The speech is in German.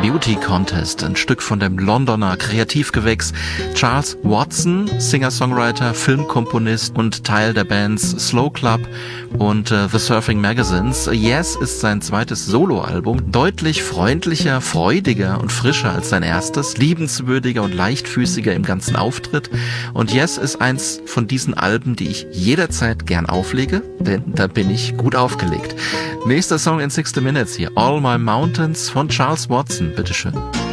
Beauty Contest, ein Stück von dem Londoner Kreativgewächs Charles Watson, Singer-Songwriter, Filmkomponist und Teil der Bands Slow Club und The Surfing Magazines. Yes ist sein zweites Soloalbum, deutlich freundlicher, freudiger und frischer als sein erstes, liebenswürdiger und leichtfüßiger im ganzen Auftritt. Und Yes ist eins von diesen Alben, die ich jederzeit gern auflege, denn da bin ich gut aufgelegt. Nächster Song in 60 Minutes hier, All My Mountains von Charles Watson, bitteschön.